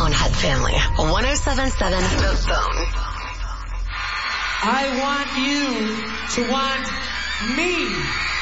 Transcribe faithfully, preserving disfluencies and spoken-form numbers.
Bonehead Family. one oh seven point seven The Bone. I want you to want me.